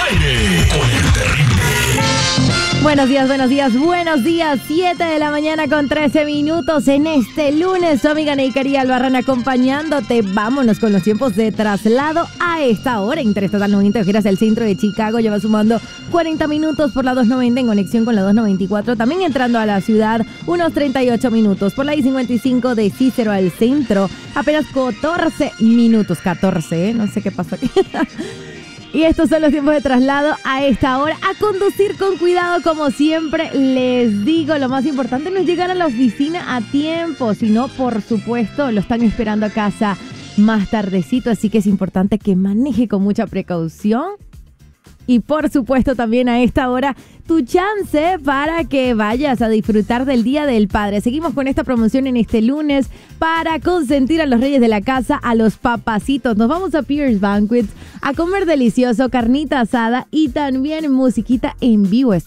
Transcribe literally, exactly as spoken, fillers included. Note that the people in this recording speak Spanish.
aire con el terrible. Buenos días, buenos días, buenos días. siete de la mañana con trece minutos en este lunes. Su amiga Neikari Albarrán acompañándote. Vámonos con los tiempos de traslado a esta hora. Interestatal noventa, giras el centro de Chicago. Lleva sumando cuarenta minutos por la doscientos noventa en conexión con la doscientos noventa y cuatro. También entrando a la ciudad, unos treinta y ocho minutos. Por la I cincuenta y cinco de Cícero al centro, apenas catorce minutos. catorce, ¿eh? No sé qué pasó aquí. Y estos son los tiempos de traslado a esta hora. A conducir con cuidado, como siempre les digo. Lo más importante no es llegar a la oficina a tiempo, sino, por supuesto, lo están esperando a casa más tardecito. Así que es importante que maneje con mucha precaución. Y, por supuesto, también a esta hora, tu chance para que vayas a disfrutar del Día del Padre. Seguimos con esta promoción en este lunes para consentir a los reyes de la casa, a los papacitos. Nos vamos a Pierce Banquets a comer delicioso, carnita asada y también musiquita en vivo.